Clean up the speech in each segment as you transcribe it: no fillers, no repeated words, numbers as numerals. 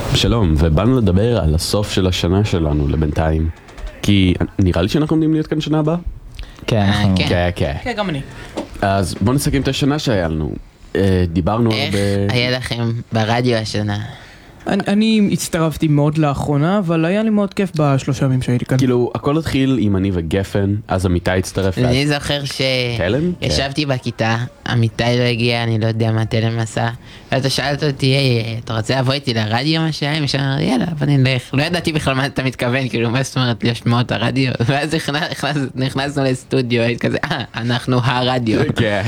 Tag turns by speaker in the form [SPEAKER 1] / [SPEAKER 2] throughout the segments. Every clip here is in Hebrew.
[SPEAKER 1] שלום, ובאנו לדבר על הסוף של השנה שלנו לבינתיים. כי נראה לי שאנחנו עומדים להיות כאן שנה הבאה.
[SPEAKER 2] כן,
[SPEAKER 1] כן.
[SPEAKER 3] כן, גם אני.
[SPEAKER 1] אז בואו נסכם את השנה שהיה לנו. דיברנו
[SPEAKER 4] איך
[SPEAKER 1] הרבה...
[SPEAKER 4] היה לכם ברדיו השנה?
[SPEAKER 3] אני הצטרפתי מאוד לאחרונה, אבל היה לי מאוד כיף בשלושה ימים שהייתי כאן.
[SPEAKER 1] כאילו, הכל התחיל עם אני וגפן, אז עמיתי הצטרף.
[SPEAKER 4] אני זוכר
[SPEAKER 1] תלם?
[SPEAKER 4] שישבתי בכיתה, עמיתי לא הגיע, אני לא יודע מה תלם עשה, ואתה שאלת אותי, אתה רוצה לבוא איתי לרדיו מה שהיה? ושאני אמרתי, יאללה, בוא נלך. לא ידעתי בכלל מה אתה מתכוון, כאילו, מה זאת אומרת לשמוע את הרדיו? ואז נכנסנו לסטודיו, הייתי כזה, אנחנו הרדיו.
[SPEAKER 1] כן.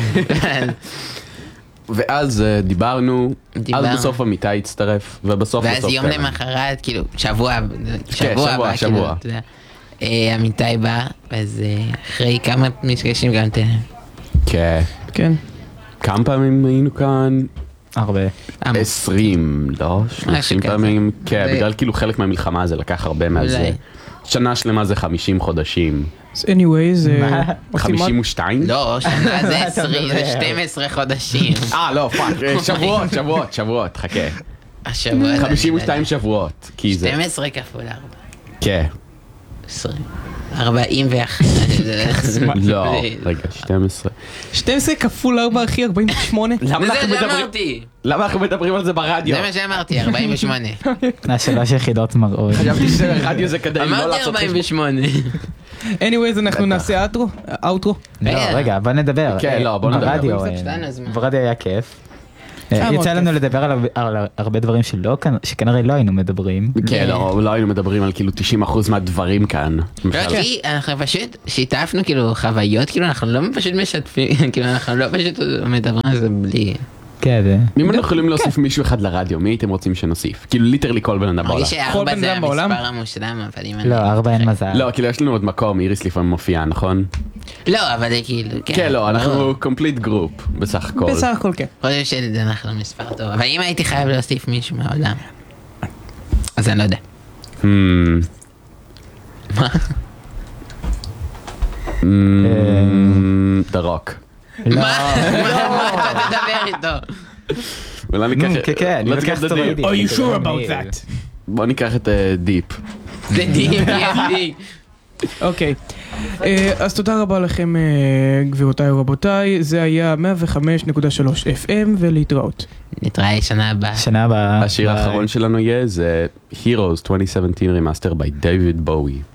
[SPEAKER 1] ואז דיברנו, אז בסוף עמיתי הצטרף, ובסוף
[SPEAKER 4] ואז יום
[SPEAKER 1] תלם.
[SPEAKER 4] למחרת, כאילו, שבוע הבא,
[SPEAKER 1] שבוע.
[SPEAKER 4] כאילו, עמיתי בא, אז אחרי כמה מפגשים גם תלם.
[SPEAKER 1] כן.
[SPEAKER 3] כן.
[SPEAKER 1] כמה פעמים היינו כאן?
[SPEAKER 2] הרבה.
[SPEAKER 1] 20, לא? 30
[SPEAKER 4] כזה.
[SPEAKER 1] פעמים. כן, בגלל כאילו חלק מהמלחמה זה לקח הרבה מאז.
[SPEAKER 4] אולי.
[SPEAKER 1] שנה שלמה זה 50 חודשים.
[SPEAKER 3] אז anyways,
[SPEAKER 1] 52?
[SPEAKER 4] לא, שנה זה 20, זה 12 חודשים.
[SPEAKER 1] לא, פאק, שבועות, חכה.
[SPEAKER 4] השבוע
[SPEAKER 1] 52 שבועות, כי זה...
[SPEAKER 4] 12 כפול 4.
[SPEAKER 1] כן.
[SPEAKER 4] 20. 41.
[SPEAKER 1] לא, רגע, 12.
[SPEAKER 3] 12 כפול 4 אחי, 48.
[SPEAKER 1] למה אנחנו מדברים על זה ברדיו?
[SPEAKER 4] זה מה שאמרתי, 48.
[SPEAKER 2] 3 יחידות מראות.
[SPEAKER 1] חשבתי שרדיו זה כדי לא
[SPEAKER 4] אמרתי
[SPEAKER 1] לעשות...
[SPEAKER 4] 48.
[SPEAKER 3] anyways, אנחנו נעשה אוטרו.
[SPEAKER 2] לא, רגע, בוא נדבר.
[SPEAKER 1] כן, לא, בוא נדבר.
[SPEAKER 2] ברדיו,
[SPEAKER 4] שתיים הזמן.
[SPEAKER 2] ברדיו היה כיף.
[SPEAKER 3] מאוד
[SPEAKER 2] יצא לנו
[SPEAKER 3] כיף.
[SPEAKER 2] לדבר על הרבה דברים שכנראה לא היינו מדברים.
[SPEAKER 1] כן, לא היינו מדברים על כאילו 90% מהדברים כאן.
[SPEAKER 4] לא, כי אנחנו פשוט שיתפנו כאילו חוויות, כאילו אנחנו לא פשוט משתפים, כאילו אנחנו לא פשוט מדברים על זה בלי...
[SPEAKER 2] כן, זה...
[SPEAKER 1] אם אנחנו יכולים להוסיף מישהו אחד לרדיו, מי הייתם רוצים שנוסיף? כאילו ליטרלי כל בן אדם בעולם.
[SPEAKER 4] מרגיש
[SPEAKER 3] כל
[SPEAKER 4] ש4
[SPEAKER 3] בן
[SPEAKER 4] זה
[SPEAKER 3] אדם בעולם?
[SPEAKER 4] המספר המושלם, אבל אם אני...
[SPEAKER 2] לא, 4 אין מזל.
[SPEAKER 1] לא, כאילו יש לנו עוד מקום, איריס לפעמים מופיעה, נכון?
[SPEAKER 4] לא, אבל זה כאילו...
[SPEAKER 1] כן, לא, אנחנו קומפליט גרופ, בסך הכל.
[SPEAKER 3] בסך הכל כן.
[SPEAKER 4] חושב שאנחנו מספר טוב, אבל אם הייתי חייב להוסיף מישהו מהעולם, אז אני לא יודע. מה?
[SPEAKER 1] The Rock.
[SPEAKER 4] מה אתה תדבר איתו?
[SPEAKER 1] אולי ניקח...
[SPEAKER 2] כן, כן, אני
[SPEAKER 1] let's
[SPEAKER 2] לוקח
[SPEAKER 1] get the
[SPEAKER 2] סטרואידים.
[SPEAKER 1] deep.
[SPEAKER 3] Are you sure about that?
[SPEAKER 1] בוא ניקח את דיפ.
[SPEAKER 4] זה די.
[SPEAKER 3] אוקיי. אז תודה רבה לכם גבירותיי ורבותיי, זה היה 105.3 FM ולהתראות.
[SPEAKER 4] נתראה שנה הבאה.
[SPEAKER 2] שנה הבאה.
[SPEAKER 1] השיר האחרון שלנו יהיה זה Heroes 2017 Remaster by David Bowie.